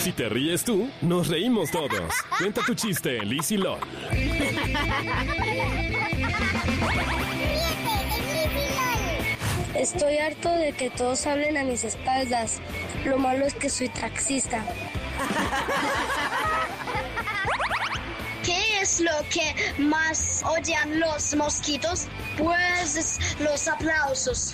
Si te ríes tú, nos reímos todos. Cuenta tu chiste en Liz y LOL. Estoy harto de que todos hablen a mis espaldas. Lo malo es que soy taxista. ¿Qué es lo que más odian los mosquitos? Pues los aplausos.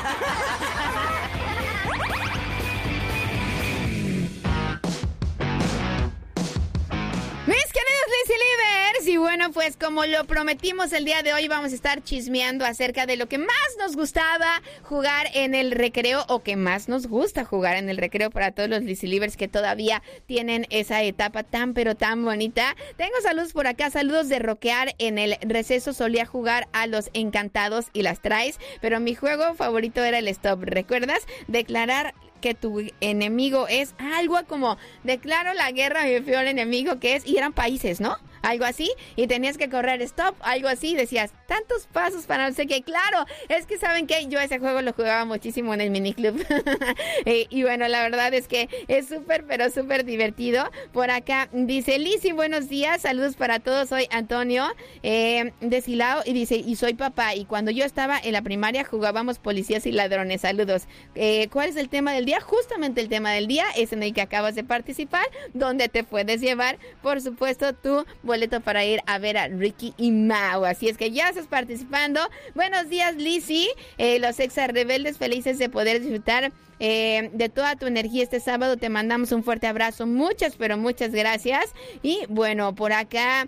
Mis queridos Lizzy Livers, y bueno, pues como lo prometimos el día de hoy, vamos a estar chismeando acerca de lo que más nos gustaba jugar en el recreo, o que más nos gusta jugar en el recreo para todos los Lizzy Livers que todavía tienen esa etapa tan pero tan bonita. Tengo saludos por acá, saludos de Roquear. En el receso solía jugar a los Encantados y las Traes, pero mi juego favorito era el Stop. ¿Recuerdas? Declarar que tu enemigo es algo como declaro la guerra a mi peor enemigo, que es, y eran países, ¿no? Algo así, y tenías que correr stop, algo así, decías, tantos pasos para no sé qué. Claro, es que ¿saben qué? Yo ese juego lo jugaba muchísimo en el miniclub. Y bueno, la verdad es que es súper, pero súper divertido. Por acá dice, Lizzy, buenos días, saludos para todos, soy Antonio de Silao, y dice, y soy papá, y cuando yo estaba en la primaria jugábamos policías y ladrones, saludos. ¿Cuál es el tema del día? Justamente el tema del día es en el que acabas de participar, donde te puedes llevar, por supuesto, tu boleto para ir a ver a Ricky y Mau. Así es que ya estás participando. Buenos días, Lizzy. Los Exa Rebeldes, felices de poder disfrutar de toda tu energía este sábado. Te mandamos un fuerte abrazo. Muchas, pero muchas gracias. Y bueno, por acá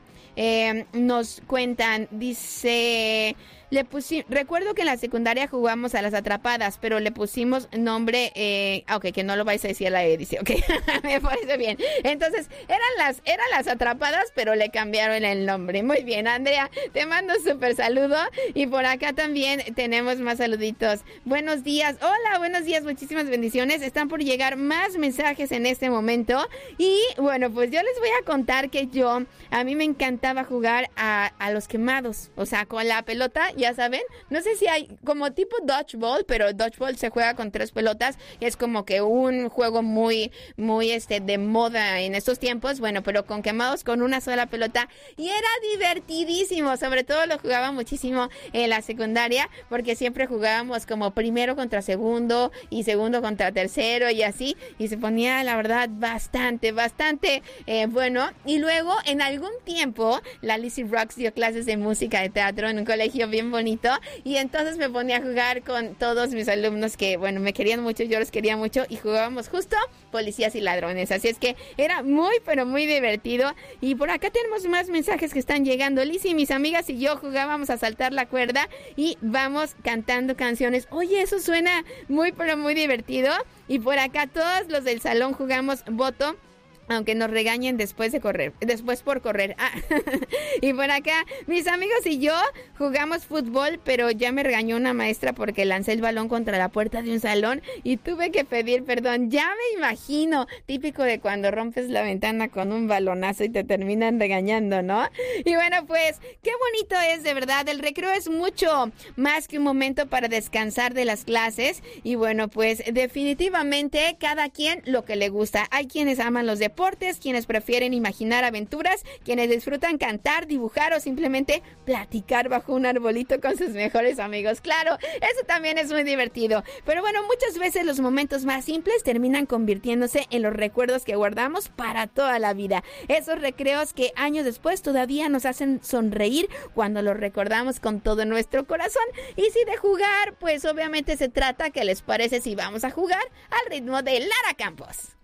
nos cuentan, dice... recuerdo que en la secundaria jugamos a las atrapadas, pero le pusimos nombre, ok, que no lo vais a decir a la dice, ok, me parece bien. Entonces, eran las atrapadas, pero le cambiaron el nombre. Muy bien, Andrea, te mando un súper saludo. Y por acá también tenemos más saluditos. Buenos días, hola, buenos días, muchísimas bendiciones. Están por llegar más mensajes en este momento. Y bueno, pues yo les voy a contar que a mí me encantaba jugar a los quemados, o sea, con la pelota, ya saben, no sé si hay como tipo dodgeball, pero dodgeball se juega con 3 pelotas, y es como que un juego muy de moda en estos tiempos, bueno, pero con quemados con una sola pelota, y era divertidísimo. Sobre todo lo jugaba muchísimo en la secundaria, porque siempre jugábamos como primero contra segundo y segundo contra tercero y así, y se ponía la verdad bastante bueno. Y luego en algún tiempo la Lizzy Rocks dio clases de música de teatro en un colegio bien bonito, y entonces me ponía a jugar con todos mis alumnos que, bueno, me querían mucho, yo los quería mucho, y jugábamos justo policías y ladrones. Así es que era muy, pero muy divertido. Y por acá tenemos más mensajes que están llegando. Lizzy, mis amigas y yo jugábamos a saltar la cuerda y vamos cantando canciones. Oye, eso suena muy, pero muy divertido. Y por acá todos los del salón jugamos voto, aunque nos regañen después por correr. Y por acá, mis amigos y yo jugamos fútbol, pero ya me regañó una maestra porque lancé el balón contra la puerta de un salón y tuve que pedir perdón. Ya me imagino, típico de cuando rompes la ventana con un balonazo y te terminan regañando, ¿no? Y bueno, pues, qué bonito es, de verdad. El recreo es mucho más que un momento para descansar de las clases. Y bueno, pues, definitivamente, cada quien lo que le gusta. Hay quienes aman los deportes, quienes prefieren imaginar aventuras, quienes disfrutan cantar, dibujar o simplemente platicar bajo un arbolito con sus mejores amigos. Claro, eso también es muy divertido. Pero bueno, muchas veces los momentos más simples terminan convirtiéndose en los recuerdos que guardamos para toda la vida. Esos recreos que años después todavía nos hacen sonreír cuando los recordamos con todo nuestro corazón. Y si de jugar, pues obviamente se trata, ¿qué les parece si vamos a jugar al ritmo de Lara Campos?